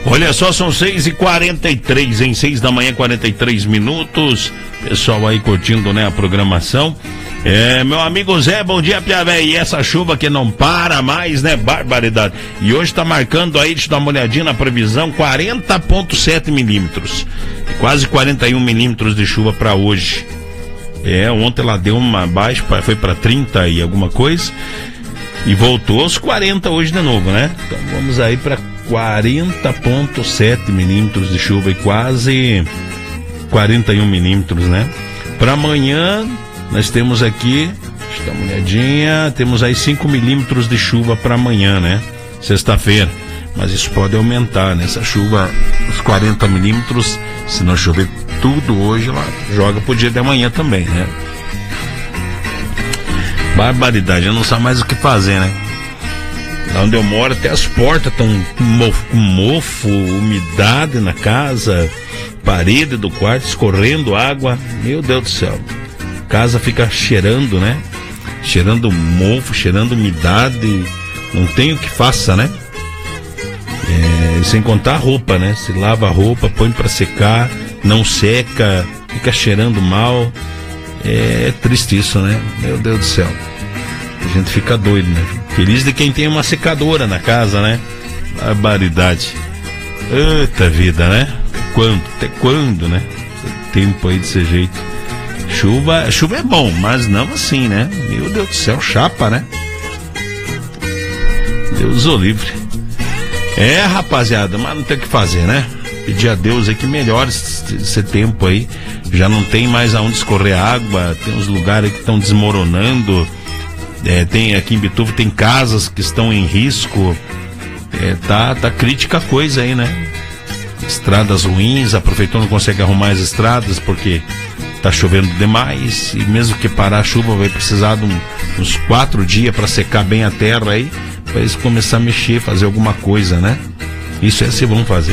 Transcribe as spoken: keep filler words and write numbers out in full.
Olha só, são seis e quarenta e três, em seis da manhã, quarenta e três minutos. Pessoal aí curtindo, né, a programação. É, meu amigo Zé, bom dia, Piavé. E essa chuva que não para mais, né? Barbaridade. E hoje tá marcando aí, deixa eu dar uma olhadinha na previsão, quarenta vírgula sete milímetros. Quase quarenta e um milímetros de chuva para hoje. É, ontem ela deu uma baixa, foi para trinta e alguma coisa. E voltou aos quarenta hoje de novo, né? Então vamos aí para quarenta vírgula sete milímetros de chuva e quase quarenta e um milímetros, né? Para amanhã nós temos aqui, deixa eu dar uma olhadinha, temos aí cinco milímetros de chuva para amanhã, né? Sexta-feira. Mas isso pode aumentar, né? Essa chuva, os quarenta milímetros, se não chover tudo hoje, ela joga pro dia de amanhã também, né? Barbaridade, eu não sei mais o que fazer, né? Lá onde eu moro, até as portas estão com mofo, com mofo, umidade na casa, parede do quarto escorrendo água. Meu Deus do céu. A casa fica cheirando, né? Cheirando mofo, cheirando umidade. Não tem o que faça, né? É, sem contar a roupa, né? Se lava a roupa, põe pra secar, não seca, fica cheirando mal. É triste isso, né? Meu Deus do céu. A gente fica doido, né? Feliz de quem tem uma secadora na casa, né? Barbaridade. Eita vida, né? Quando? Até quando, né? Tempo aí desse jeito. Chuva, chuva é bom, mas não assim, né? Meu Deus do céu, chapa, né? Deus o livre. É, rapaziada, mas não tem o que fazer, né? Pedir a Deus aí que melhore esse, esse tempo aí. Já não tem mais aonde escorrer água, tem uns lugares que estão desmoronando. É, tem aqui em Bituva, tem casas que estão em risco. É, tá, tá crítica a coisa aí, né? Estradas ruins, a prefeitura não consegue arrumar as estradas porque tá chovendo demais. E mesmo que parar a chuva, vai precisar de um, uns quatro dias para secar bem a terra aí, para eles começar a mexer, fazer alguma coisa, né? Isso é se vão fazer.